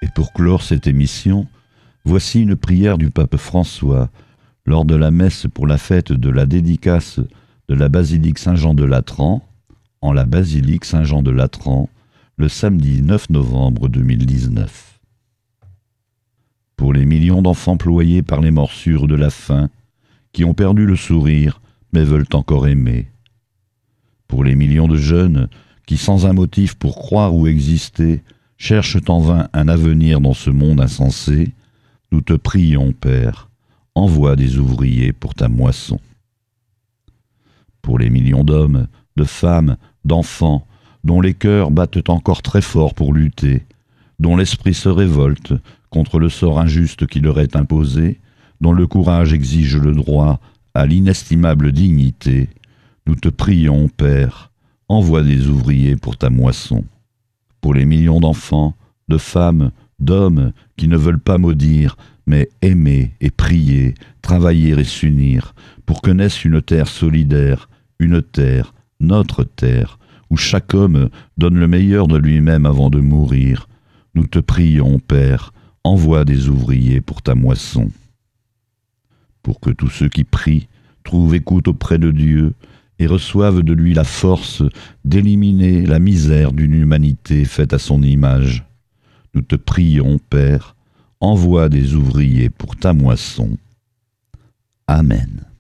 Et pour clore cette émission, voici une prière du pape François lors de la messe pour la fête de la dédicace de la basilique Saint-Jean de Latran, en la basilique Saint-Jean de Latran, le samedi 9 novembre 2019. Pour les millions d'enfants ployés par les morsures de la faim, qui ont perdu le sourire mais veulent encore aimer. Pour les millions de jeunes qui, sans un motif pour croire ou exister, cherchent en vain un avenir dans ce monde insensé, nous te prions, Père, envoie des ouvriers pour ta moisson. Pour les millions d'hommes, de femmes, d'enfants, dont les cœurs battent encore très fort pour lutter, dont l'esprit se révolte contre le sort injuste qui leur est imposé, dont le courage exige le droit à l'inestimable dignité, nous te prions, Père, envoie des ouvriers pour ta moisson. Pour les millions d'enfants, de femmes, d'hommes qui ne veulent pas maudire, mais aimer et prier, travailler et s'unir, pour que naisse une terre solidaire, une terre, notre terre, où chaque homme donne le meilleur de lui-même avant de mourir. Nous te prions, Père, envoie des ouvriers pour ta moisson. Pour que tous ceux qui prient trouvent écoute auprès de Dieu et reçoivent de lui la force d'éliminer la misère d'une humanité faite à son image. Nous te prions, Père, envoie des ouvriers pour ta moisson. Amen.